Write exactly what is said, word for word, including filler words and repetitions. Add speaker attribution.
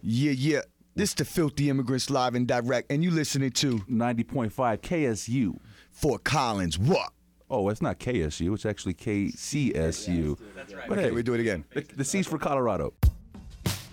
Speaker 1: Yeah, yeah. This the Filthy Immigrants live and direct, and you listening to
Speaker 2: ninety point five K S U.
Speaker 1: Fort Collins. What?
Speaker 2: Oh, it's not K S U. It's actually K C S U.
Speaker 1: That's right. Okay, hey, we do it again.
Speaker 2: The, the C's for Colorado.